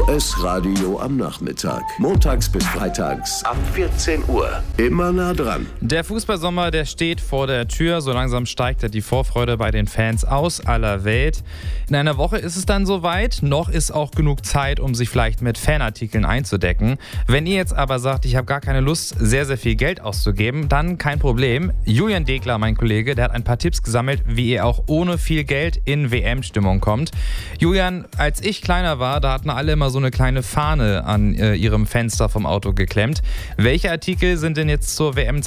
US Radio am Nachmittag. Montags bis freitags ab 14 Uhr. Immer nah dran. Der Fußballsommer, der steht vor der Tür. So langsam steigt die Vorfreude bei den Fans aus aller Welt. In einer Woche ist es dann soweit. Noch ist auch genug Zeit, um sich vielleicht mit Fanartikeln einzudecken. Wenn ihr jetzt aber sagt, ich habe gar keine Lust, sehr, sehr viel Geld auszugeben, dann kein Problem. Julian Degler, mein Kollege, der hat ein paar Tipps gesammelt, wie ihr auch ohne viel Geld in WM-Stimmung kommt. Julian, als ich kleiner war, da hatten alle immer so eine kleine Fahne an ihrem Fenster vom Auto geklemmt. Welche Artikel sind denn jetzt zur WM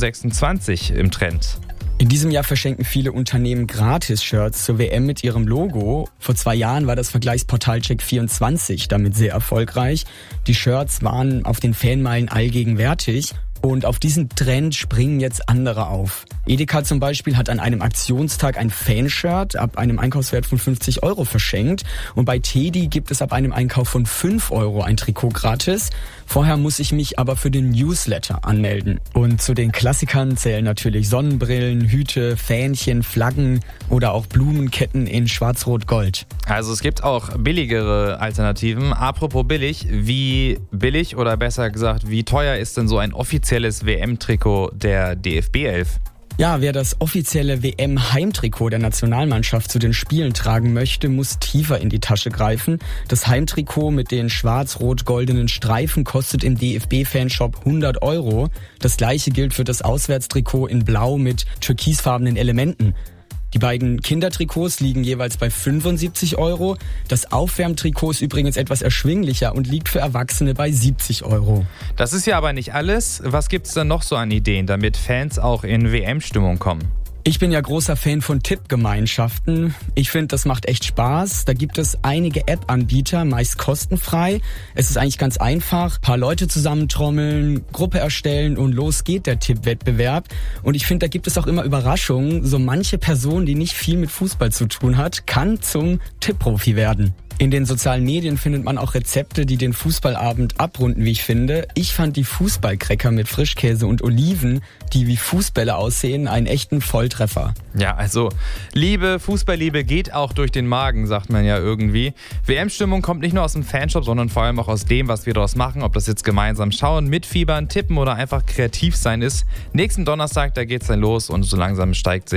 2026 im Trend? In diesem Jahr verschenken viele Unternehmen Gratis-Shirts zur WM mit ihrem Logo. Vor 2 Jahren war das Vergleichsportal Check24 damit sehr erfolgreich. Die Shirts waren auf den Fanmeilen allgegenwärtig. Und auf diesen Trend springen jetzt andere auf. Edeka zum Beispiel hat an einem Aktionstag ein Fanshirt ab einem Einkaufswert von 50 € verschenkt. Und bei Teddy gibt es ab einem Einkauf von 5 € ein Trikot gratis. Vorher muss ich mich aber für den Newsletter anmelden. Und zu den Klassikern zählen natürlich Sonnenbrillen, Hüte, Fähnchen, Flaggen oder auch Blumenketten in Schwarz-Rot-Gold. Also es gibt auch billigere Alternativen. Apropos billig, wie billig oder besser gesagt, wie teuer ist denn so ein offizielles WM-Trikot der DFB 11? Ja, wer das offizielle WM-Heimtrikot der Nationalmannschaft zu den Spielen tragen möchte, muss tiefer in die Tasche greifen. Das Heimtrikot mit den schwarz-rot-goldenen Streifen kostet im DFB-Fanshop 100 €. Das gleiche gilt für das Auswärtstrikot in Blau mit türkisfarbenen Elementen. Die beiden Kindertrikots liegen jeweils bei 75 €. Das Aufwärmtrikot ist übrigens etwas erschwinglicher und liegt für Erwachsene bei 70 €. Das ist ja aber nicht alles. Was gibt's denn noch so an Ideen, damit Fans auch in WM-Stimmung kommen? Ich bin ja großer Fan von Tippgemeinschaften. Ich finde, das macht echt Spaß. Da gibt es einige App-Anbieter, meist kostenfrei. Es ist eigentlich ganz einfach. Ein paar Leute zusammentrommeln, Gruppe erstellen und los geht der Tippwettbewerb. Und ich finde, da gibt es auch immer Überraschungen. So manche Person, die nicht viel mit Fußball zu tun hat, kann zum Tippprofi werden. In den sozialen Medien findet man auch Rezepte, die den Fußballabend abrunden, wie ich finde. Ich fand die Fußballcracker mit Frischkäse und Oliven, die wie Fußbälle aussehen, einen echten Volltreffer. Ja, also Fußballliebe geht auch durch den Magen, sagt man ja irgendwie. WM-Stimmung kommt nicht nur aus dem Fanshop, sondern vor allem auch aus dem, was wir daraus machen. Ob das jetzt gemeinsam schauen, mitfiebern, tippen oder einfach kreativ sein ist. Nächsten Donnerstag, da geht's dann los und so langsam steigert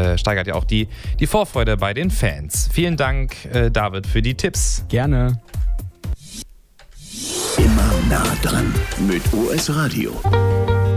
ja auch die Vorfreude bei den Fans. Vielen Dank, David, für die Tipps. Gerne. Immer nah dran mit US Radio.